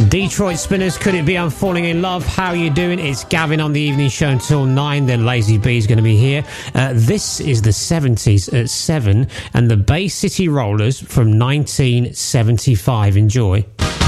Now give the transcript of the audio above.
Detroit Spinners, Could It Be I'm Falling in Love? How you doing? It's Gavin on the evening show until 9, then Lazy B's going to be here. This is the 70s at 7 and the Bay City Rollers from 1975. Enjoy.